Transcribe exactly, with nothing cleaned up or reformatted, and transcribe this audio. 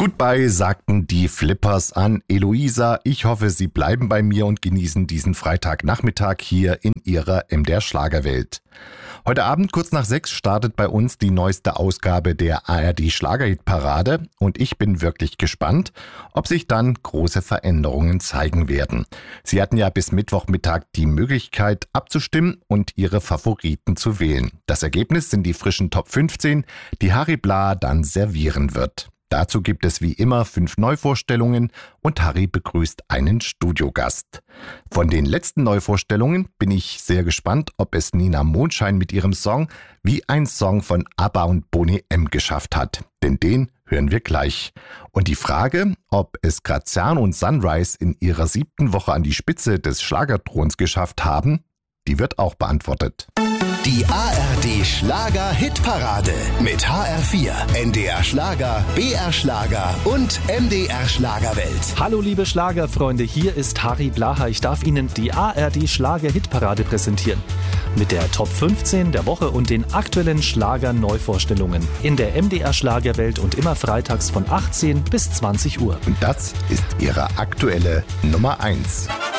Goodbye, sagten die Flippers an Eloisa. Ich hoffe, Sie bleiben bei mir und genießen diesen Freitagnachmittag hier in Ihrer M D R Schlagerwelt. Heute Abend kurz nach sechs startet bei uns die neueste Ausgabe der A R D Schlagerhitparade und ich bin wirklich gespannt, ob sich dann große Veränderungen zeigen werden. Sie hatten ja bis Mittwochmittag die Möglichkeit abzustimmen und Ihre Favoriten zu wählen. Das Ergebnis sind die frischen Top fünfzehn, die Harry Bla dann servieren wird. Dazu gibt es wie immer fünf Neuvorstellungen und Harry begrüßt einen Studiogast. Von den letzten Neuvorstellungen bin ich sehr gespannt, ob es Nina Mondschein mit ihrem Song Wie ein Song von ABBA und Boney M geschafft hat. Denn den hören wir gleich. Und die Frage, ob es Graziano und Sunrise in ihrer siebten Woche an die Spitze des Schlagerthrons geschafft haben, die wird auch beantwortet. Die A R D Schlager-Hitparade mit H R vier, N D R Schlager, B R Schlager und M D R Schlagerwelt. Hallo liebe Schlagerfreunde, hier ist Harry Blaha. Ich darf Ihnen die A R D Schlager-Hitparade präsentieren. Mit der Top fünfzehn der Woche und den aktuellen Schlager-Neuvorstellungen in der M D R Schlagerwelt und immer freitags von achtzehn bis zwanzig Uhr. Und das ist Ihre aktuelle Nummer eins.